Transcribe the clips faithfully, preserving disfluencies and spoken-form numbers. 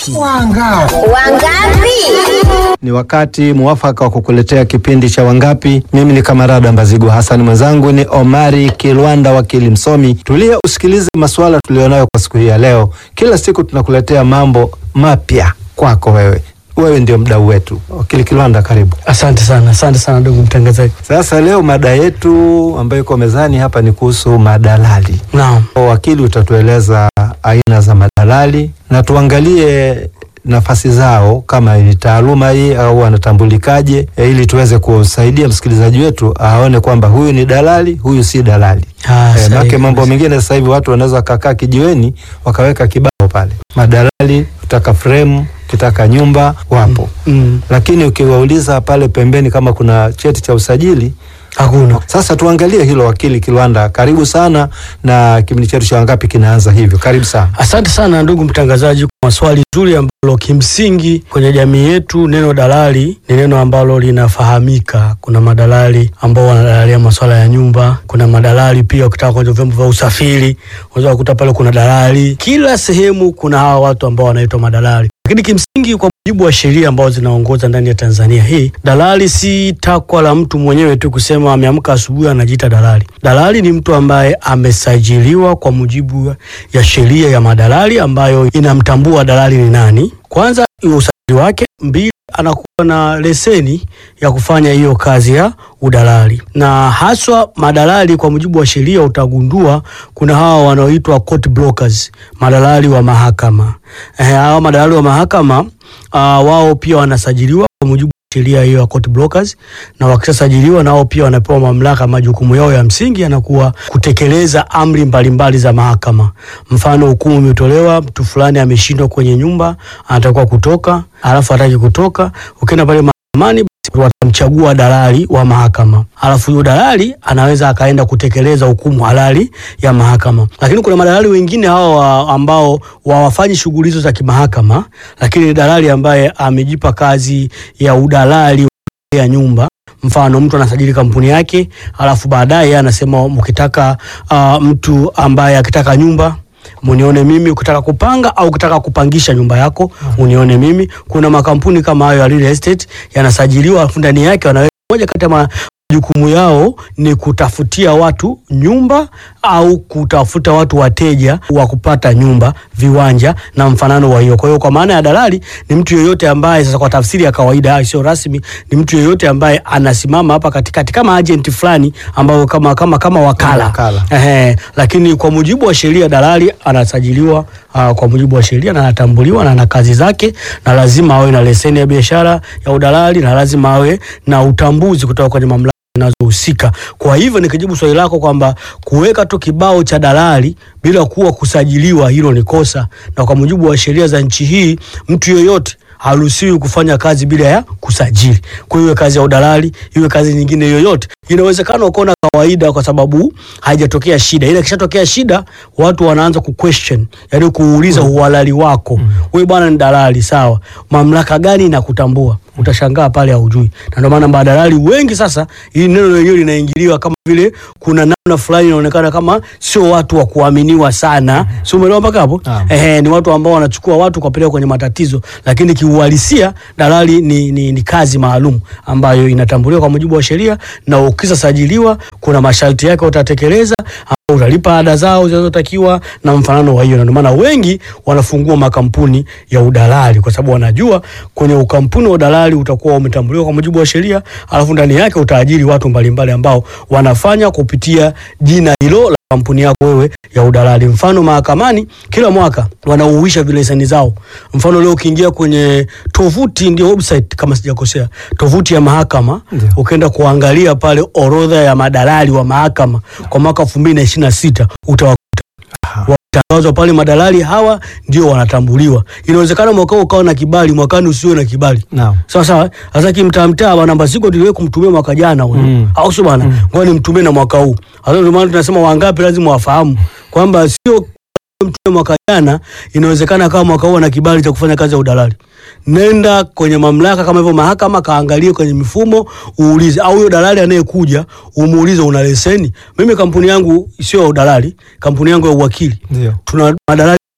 Wanga. Wangapi? Ni wakati muafaka wa kukuletea kipindi cha Wangapi. Mimi ni Kamarada Mbazigu Hassan, mwenzangu ni Omari Kilwanda, wakili msomi. Tulia usikilize masuala tulionayo kwa siku hii ya leo. Kila siku tunakuletea mambo mapya kwako wewe. Wewe ndio mdau wetu. Wakili Kilwanda, karibu. Asante sana, asante sana ndugu mtangazaji. Sasa leo mada yetu ambayo iko mezani hapa ni kuhusu madalali. Naam. Wakili, utatueleza aina za madalali na tuangalie nafasi zao, kama ni taaluma hii au wanatambulikaje, e, ili tuweze kusaidia msikilizaji wetu aone kwamba huyu ni dalali, huyu si dalali. Ah, e, make mambo mengine sasa hivi watu wanaweza kakaa kijiweni wakaweka kibao pale. Madalali, utaka frame, kitaka nyumba, wapo. Mm. Mm. Lakini ukiwauliza pale pembeni kama kuna cheti cha usajili, hakuna. Sasa tuangalie hilo, wakili Kilwanda, karibu sana, na kipindi chetu cha Wangapi kinaanza hivyo. Karibu sana. Asante sana ndugu mtangazaji kwa maswali nzuri ambalo kimsingi kwenye jamii yetu neno dalali ni neno ambalo linafahamika. Kuna madalali ambao wanadalalia masuala ya nyumba, kuna madalali pia ukitaka kwenye vyombo vya usafiri, unaweza kukuta pale kuna dalali. Kila sehemu kuna hawa watu ambao wanaitwa madalali. Lakini kimsingi kwa mujibu wa sheria ambazo zinaongoza ndani ya Tanzania hii, dalali si takwa la mtu mwenyewe tu kusema ameamka asubuhi anajiita dalali. Dalali ni mtu ambaye amesajiliwa kwa mujibu ya sheria ya madalali ambayo inamtambua dalali ni nani. Kwanza usajili wake, mbili anakuwa na leseni ya kufanya hiyo kazi ya udalali. Na haswa madalali kwa mujibu wa sheria utagundua kuna hawa wanaoitwa court brokers, madalali wa mahakama. Eh, hawa madalali wa mahakama uh, wao pia wanasajiliwa kwa mujibu wa sheria hiyo ya court brokers, na wakisajiliwa nao pia wanapewa mamlaka. Majukumu yao ya msingi yanakuwa kutekeleza amri mbalimbali za mahakama. Mfano, hukumu imetolewa, mtu fulani ameshindwa kwenye nyumba, anatakiwa kutoka, alafu hataki kutoka, ukienda pale mahakamani watamchagua dalali wa mahakama. Alafu huyo dalali anaweza akaenda kutekeleza hukumu halali ya mahakama. Lakini kuna madalali wengine hao ambao hawafanyi shughuli hizo za kimahakama, lakini dalali ambaye amejipa kazi ya udalali ya nyumba. Mfano, mtu anasajili kampuni yake, alafu baadaye anasema mkitaka uh, mtu ambaye akitaka nyumba munione mimi, ukitaka kupanga au ukitaka kupangisha nyumba yako unione mimi. Kuna makampuni kama hayo ya real estate yanasajiliwa, ndani yake wanaweka moja kati ya majukumu yao ni kutafutia watu nyumba au kutafuta watu wateja wa kupata nyumba, viwanja na mfanano wa hiyo. Kwa hiyo kwa maana ya dalali ni mtu yeyote ambaye, sasa kwa tafsiri ya kawaida sio rasmi, ni mtu yeyote ambaye anasimama hapa katikati kama agent fulani ambao kama kama kama wakala. wakala. Ehe, lakini kwa mujibu wa sheria dalali anasajiliwa uh, kwa mujibu wa sheria na anatambuliwa na ana kazi zake, na lazima awe na leseni ya biashara ya udalali, na lazima awe na utambuzi kutoka kwenye mamlaka zinazohusika. Kwa hivyo nikijibu swali lako kwamba kuweka tu kibao cha dalali bila kuwa kusajiliwa, hilo ni kosa, na kwa mujibu wa sheria za nchi hii mtu yoyote haruhusiwi kufanya kazi bila ya kusajili. Kwa hiyo kazi ya udalali, iwe kazi nyingine yoyote, inawezekana ukaona kawaida kwa sababu haijatokea shida. Ila kishatokea shida, watu wanaanza ku question, yaani kuuliza mm. uhalali wako. Mm. Wewe bwana ni dalali, sawa. Mamlaka gani inakutambua? Utashangaa pale haujui. Na ndio maana madalali wengi sasa, hili neno lenyewe linaingiliwa kama vile kuna namna fulani inaonekana kama sio watu wa kuaminiwa sana. Mm. Sio, umeelewa mpaka hapo? Ehe, ni watu ambao wanachukua watu kupeleka kwenye matatizo, lakini kiuhalisia dalali ni, ni, ni kazi maalum ambayo inatambuliwa kwa mujibu wa sheria, na ukisa sajiliwa kuna masharti yake utatekeleza, utalipa ada zao zinazotakiwa na mfanano wa hiyo. Na ndio maana wengi wanafungua makampuni ya udalali, kwa sababu wanajua kwenye ukampuni wa udalali utakuwa umetambuliwa kwa mujibu wa sheria, alafu ndani yake utaajiri watu mbalimbali ambao wanafanya kupitia jina hilo la kampuni yako wewe ya udalali. Mfano, mahakamani kila mwaka wanauisha vile leseni zao. Mfano, leo ukiingia kwenye tovuti, ndio website kama sijakosea, tovuti ya mahakama, ukaenda kuangalia pale orodha ya madalali wa mahakama kwa mwaka elfu mbili na ishirini na sita utawakuta watangazwa pale madalali hawa ndio wanatambuliwa. Inawezekana mwaka ukawa na kibali, mwakani usiwe na kibali. No. Sawa sawa. Sasa kimtaa mtaa bwana Mbasiko tuliwe kumtumia mwaka jana huyo. Mm. Au sio bwana? Mm. Ngoja nimtumie na mwaka huu. Hata ndio maana tunasema Wangapi lazima wafahamu kwamba sio mtumie mwaka jana, inawezekana kama mwaka huu ana kibali cha kufanya kazi ya udalali. Nenda kwenye mamlaka kama hivyo mahakama, kaangalie kwenye mifumo, uulize, au huyo dalali anayekuja umuulize una leseni. Mimi kampuni yangu sio udalali, kampuni yangu ya uwakili. Ndio. Tuna madalali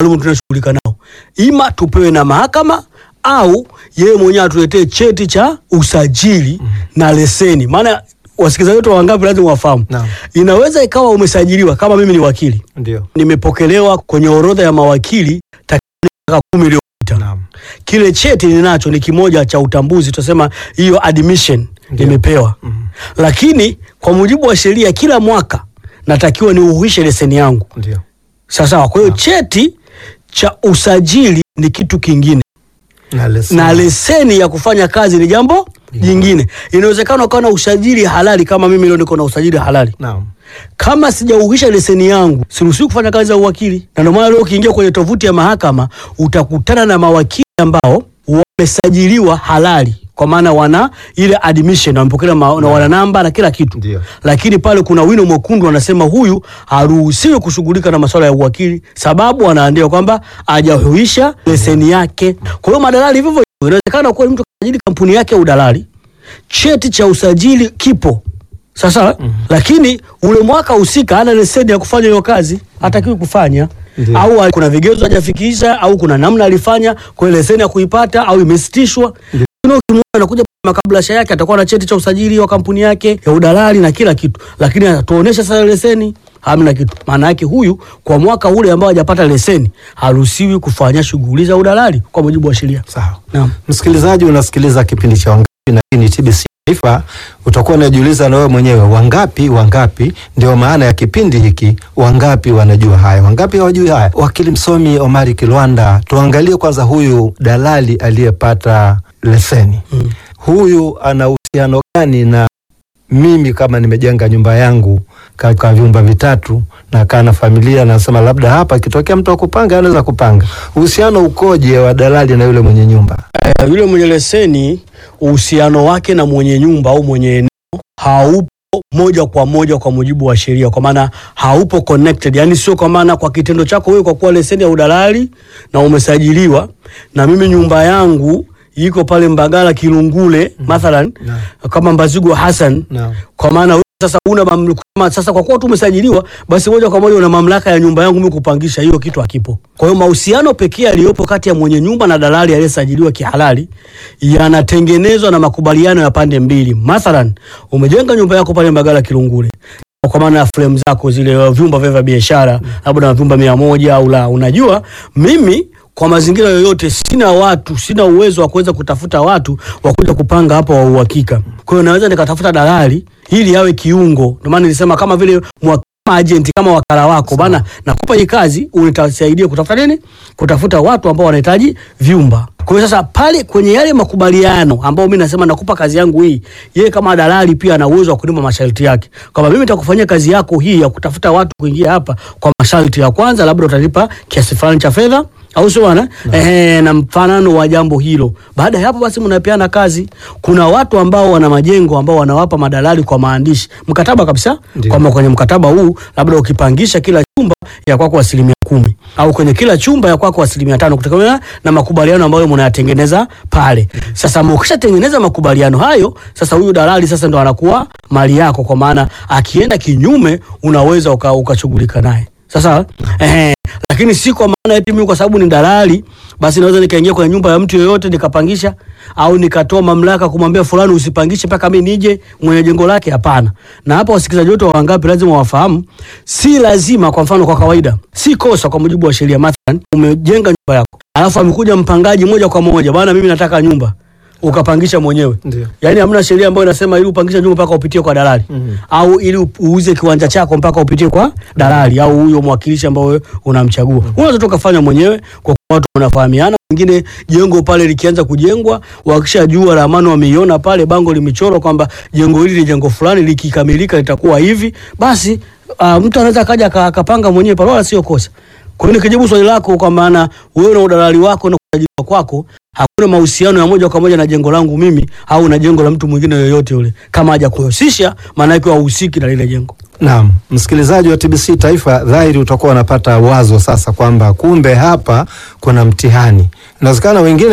maalum tunashughulika nao. Ima tupewe na mahakama au yeye mwenyewe atuletee cheti cha usajili mm. na leseni. Maana wasikilizaji wetu wangapi lazima wafahamu. No. Inaweza ikawa umesajiliwa kama mimi ni wakili. Ndio. Nimepokelewa kwenye orodha ya mawakili takriban kumi iliyopita. No. Kile cheti ninacho ni kimoja cha utambuzi, tutasema hiyo admission nimepewa. Mm. Lakini kwa mujibu wa sheria kila mwaka natakiwa niuhuishe leseni yangu. Ndio. Sasa kwa hiyo cheti cha usajili ni kitu kingine. Na leseni, na leseni ya kufanya kazi ni jambo jingine. Inawezekana ukawa na usajili halali kama mimi leo niko na usajili halali. Naam. Kama sijauhisha leseni yangu, siruhusiwi kufanya kazi za uwakili. Na ndio maana leo ukiingia kwenye tovuti ya mahakama utakutana na mawakili ambao wamesajiliwa halali. Kwa maana wana ile admission, wamepokea na wana namba na kila kitu. Ndiyo. Lakini pale kuna wino mwekundu wanasema huyu haruhusiwi kushughulika na masuala ya uwakili, sababu wanaandika kwamba hajahuisha leseni yake. Kwa hiyo madalali hivyo inawezekana kwa mtu kasajili kampuni yake ya udalali, cheti cha usajili kipo. Sasa mm-hmm. lakini ule mwaka husika hana leseni ya kufanya hiyo kazi, hatakiwi kufanya. Ndiyo. Au kuna vigezo hajafikisha au kuna namna alifanya kwa leseni ya kuipata au imesitishwa. Anakuja makablasha yake atakuwa na cheti cha usajili wa kampuni yake ya udalali na kila kitu, lakini atuonesha sasa leseni hamna kitu. Maana yake huyu kwa mwaka ule ambao hajapata leseni haruhusiwi kufanya shughuli za udalali kwa mujibu wa sheria. Sawa. Naam. Msikilizaji, unasikiliza kipindi cha Wangapi na hii ni T B C Taifa. Utakuwa unajiuliza na wewe mwenyewe, wangapi wangapi ndio maana ya kipindi hiki, wangapi wanajua haya, wangapi hawajui haya. Wakili msomi Omari Kilwanda, tuangalie kwanza huyu dalali aliyepata leseni. Hmm. Huyu ana uhusiano gani na mimi kama nimejenga nyumba yangu kwa vyumba vitatu na kana familia, na nasema labda hapa kitokea mtu akupanga anaweza kupanga. Uhusiano ukoje wa dalali na yule mwenye nyumba? Uh, yule mwenye leseni uhusiano wake na mwenye nyumba au mwenye eneo haupo moja kwa moja kwa mujibu wa sheria, kwa maana haupo connected. Yani sio kwa maana kwa kitendo chako wewe kwa kuwa leseni ya udalali na umesajiliwa na mimi nyumba yangu iko pale Mbagala Kilungule mm. mathalan no. kama Mbazigu Hassan no. kwa maana sasa una mamlaka sasa kwa kuwa tu umesajiliwa basi moja kwa moja una mamlaka ya nyumba yangu mimi kupangisha, hiyo kitu hakipo. Kwa hiyo mahusiano pekee yaliyopo kati ya mwenye nyumba na dalali aliyesajiliwa kihalali yanatengenezwa na makubaliano ya pande mbili. Mathalan umejenga nyumba yako pale Mbagala Kilungule, kwa maana frame zako zile vyumba vya biashara labda na vyumba mia moja au la, unajua mimi kwa mazingira yoyote sina watu, sina uwezo wa kuweza kutafuta watu wa kuja kupanga hapo wa uhakika. Kwa hiyo naweza nikatafuta dalali ili yawe kiungo. Ndio maana nilisema kama vile mwa agent, kama wakala wako bana, nakupa hii kazi unitasaidia kutafuta nini? Kutafuta watu ambao wanahitaji vyumba. Kwa hiyo sasa pale kwenye yale makubaliano ambao mimi nasema nakupa kazi yangu hii, yeye kama dalali pia ana uwezo wa kunipa masharti yake. Kama mimi nitakufanyia kazi yako hii ya kutafuta watu kuingia hapa kwa masharti ya kwanza, labda utalipa kiasi fulani cha fedha au sio bwana? No. Eh, na mfanano wa jambo hilo. Baada ya hapo basi mnapeana kazi. Kuna watu ambao wana majengo ambao wanawapa madalali kwa maandishi mkataba kabisa. Ndiyo. Kama kwenye mkataba huu labda ukipangisha kila chumba ya kwako asilimia kumi au kwenye kila chumba ya kwako asilimia tano kutokana na makubaliano ambayo mnayatengeneza pale. Sasa mkishatengeneza makubaliano hayo, sasa huyu dalali sasa ndo anakuwa mali yako, kwa maana akienda kinyume unaweza ukashughulika naye. Sasa eh, lakini si kwa maana eti mimi kwa sababu ni dalali basi naweza nikaingia kwenye nyumba ya mtu yoyote nikapangisha au nikatoa mamlaka kumwambia fulani usipangishe mpaka mimi nije mwenye jengo lake. Hapana. Na hapa wasikilizaji wote Wangapi lazima wafahamu, si lazima. Kwa mfano kwa kawaida si kosa kwa mujibu wa sheria, mathalan umejenga nyumba yako alafu amekuja mpangaji moja kwa moja, bwana mimi nataka nyumba, ukapangisha mwenyewe. Ndiyo. Yaani hamna sheria ambayo inasema ili upangisha nyumba mpaka upitie kwa dalali. Mm-hmm. Au ili uuze kiwanja chako mpaka upitie kwa dalali au huyo mwakilishi ambao wewe unamchagua. Mm-hmm. Unaweza tu kufanya mwenyewe kwa watu wanafahamiana. Wengine jengo pale likianza kujengwa, wakishajua ramani wameiona pale, bango limechorwa kwamba jengo hili ni jengo fulani, likikamilika litakuwa hivi, basi uh, mtu anaweza kaja akapanga mwenyewe pale, wala sio kosa. Kwa hiyo nikijibu swali lako kwa maana wewe na udalali wako na kusajiliwa kwako hakuna mahusiano ya moja kwa moja na jengo langu mimi au na jengo la mtu mwingine yoyote yule, kama haja kuhusisha maana yake hahusiki na lile jengo. Naam, msikilizaji wa T B C Taifa, dhahiri utakuwa unapata wazo sasa kwamba kumbe hapa kuna mtihani. Inawezekana wengine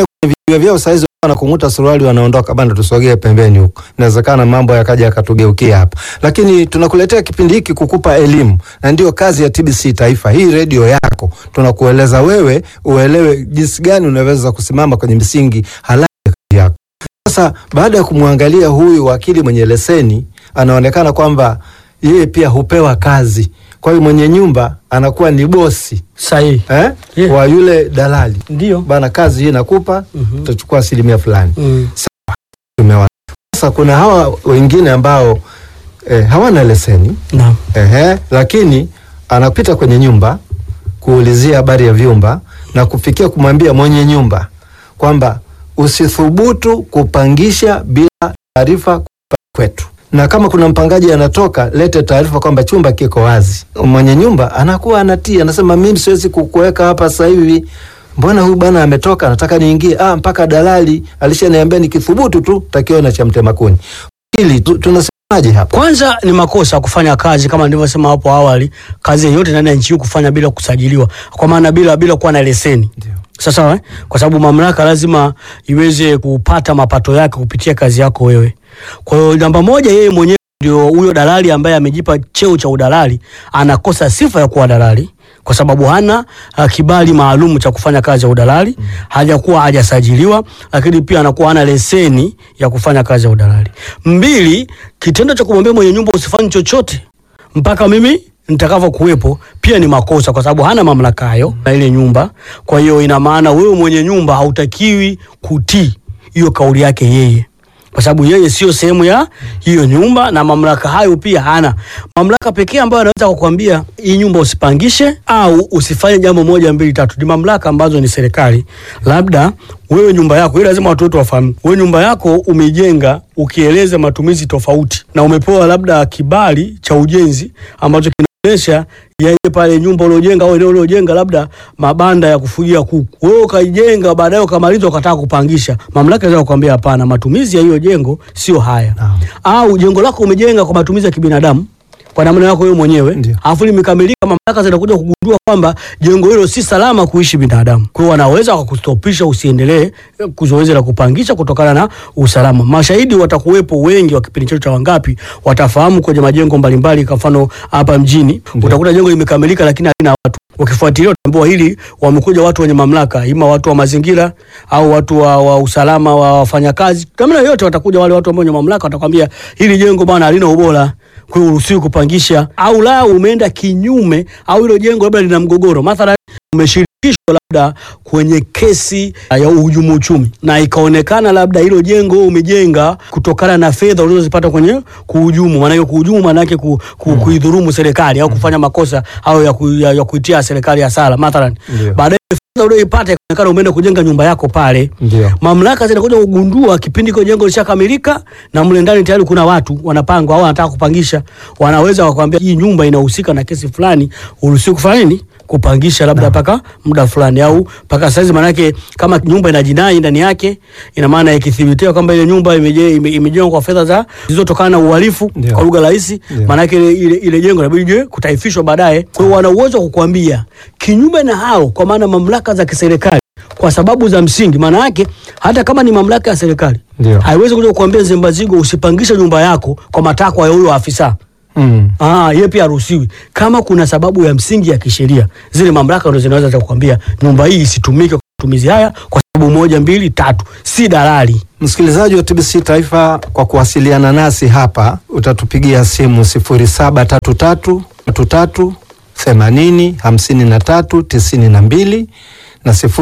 vya vyao saizi wanakung'uta suruali wanaondoka, bana tusogee pembeni huko. Inawezekana mambo yakaja yakatugeukia hapa. Lakini tunakuletea kipindi hiki kukupa elimu, na ndio kazi ya T B C Taifa. Hii redio yako tunakueleza wewe uelewe jinsi gani unaweza kusimama kwenye misingi halali yako. Sasa baada ya kumwangalia huyu wakili mwenye leseni, anaonekana kwamba yeye pia hupewa kazi. Kwa hiyo mwenye nyumba anakuwa ni bosi. Sahihi. Eh? Yeah. Wa yule dalali. Ndio. Bana kazi hii nakupa, Mhm. utachukua asilimia fulani. Mm. Sawa. Sasa kuna hawa wengine ambao eh, hawana leseni. Naam. Ehe, lakini anapita kwenye nyumba kuulizia habari ya vyumba na kufikia kumwambia mwenye nyumba kwamba usithubutu kupangisha bila taarifa kwetu. Na kama kuna mpangaji anatoka, lete taarifa kwamba chumba kiko wazi. Mwenye nyumba anakuwa anatii, anasema mimi siwezi kukuweka hapa sasa hivi. Mbona huyu bwana ametoka, nataka niingie. Ah, mpaka dalali alishaniambia nikithubutu tu takiona cha mtema kuni. Hili tu, tunasemaje hapa? Kwanza ni makosa kufanya kazi kama nilivyosema hapo awali, kazi yote ndani ya nchi hii kufanya bila kusajiliwa. Kwa maana bila bila kuwa na leseni. Ndio. Sasa eh? Kwa sababu mamlaka lazima iweze kupata mapato yake kupitia kazi yako wewe. Kwa hiyo namba moja, yeye mwenyewe ndio huyo dalali ambaye amejipa cheo cha udalali anakosa sifa ya kuwa dalali kwa sababu hana uh, kibali maalum cha kufanya kazi ya udalali, mm. hajakuwa hajasajiliwa, lakini pia anakuwa hana leseni ya kufanya kazi ya udalali. Mbili, kitendo cha kumwambia mwenye nyumba usifanye chochote mpaka mimi nitakavyo kuwepo pia ni makosa kwa sababu hana mamlaka hayo na ile nyumba. Kwa hiyo ina maana wewe mwenye nyumba hautakiwi kutii hiyo kauli yake yeye, kwa sababu yeye sio sehemu ya hiyo nyumba na mamlaka hayo pia hana. Mamlaka pekee ambayo anaweza kukuambia hii nyumba usipangishe au usifanye jambo moja mbili tatu ni mamlaka ambazo ni serikali. Labda wewe nyumba yako, ile lazima watu wote wafahamu. Wewe nyumba yako umejenga ukieleza matumizi tofauti na umepewa labda kibali cha ujenzi ambacho kinaonyesha yeye pale nyumba uliojenga au eneo uliojenga labda mabanda ya kufugia kuku. Wewe ukaijenga baadaye ukamaliza ukataka kupangisha. Mamlaka inaweza kukuambia hapana, matumizi ya hiyo jengo sio haya. No. Au jengo lako umejenga kwa matumizi ya kibinadamu kwa namna yako wewe mwenyewe, alafu limekamilika, mamlaka zinakuja kugundua kwamba jengo hilo si salama kuishi binadamu. Kwa hiyo wanaweza kukustopisha usiendelee kuzoezi la kupangisha kutokana na usalama. Mashahidi watakuwepo wengi wa kipindi chetu cha Wangapi, watafahamu kwenye majengo mbalimbali. Kwa mfano hapa mjini Ndiyo. utakuta jengo limekamilika lakini halina watu. Ukifuatilia utaambiwa hili wamekuja watu wenye mamlaka, ima watu wa mazingira au watu wa, wa usalama wa wafanyakazi. Kama yote watakuja wale watu ambao wenye mamlaka watakwambia hili jengo bwana halina ubora, kwa hiyo uruhusiwi kupangisha. Au la umeenda kinyume au hilo jengo labda lina mgogoro. Mathalan umeshirikishwa labda kwenye kesi ya uhujumu uchumi na ikaonekana labda hilo jengo umejenga kutokana na fedha ulizozipata kwenye kuhujumu. Maana hiyo kuhujumu maana yake ku, ku, mm. kuidhurumu serikali au kufanya makosa au ya, ku, ya, ya kuitia serikali hasara. Mathalan baadaye fedha uliyoipata ikaonekana umeenda kujenga nyumba yako pale. Ndiyo. Mamlaka zinakuja kugundua kipindi kwa jengo lishakamilika na mle ndani tayari kuna watu wanapanga au wanataka kupangisha, wanaweza kukuambia hii nyumba inahusika na kesi fulani, uruhusiwi kufanya nini? Kupangisha labda paka muda fulani au paka saizi. Maana yake kama nyumba ina jinai ndani yake, ina maana ikithibitiwa kwamba ile nyumba imejengwa ime, kwa fedha za zilizotokana na uhalifu, kwa lugha rahisi, maana yake ile, ile, ile jengo inabidi kutaifishwa baadaye. Kwa hiyo wana uwezo kukuambia kinyume na hao, kwa maana mamlaka za kiserikali kwa sababu za msingi. Maana yake hata kama ni mamlaka ya serikali haiwezi kuja kukuambia Zembazigo usipangishe nyumba yako kwa matakwa ya huyo afisa. Mm. Ah, yeye pia haruhusiwi. Kama kuna sababu ya msingi ya kisheria, zile mamlaka ndio zinaweza kukuambia nyumba hii isitumike kwa matumizi haya kwa sababu moja mbili tatu, si dalali. Msikilizaji wa T B C Taifa, kwa kuwasiliana nasi hapa utatupigia simu sifuri saba tatu tatu tatu tatu themanini hamsini na tatu tisini na mbili na sifuri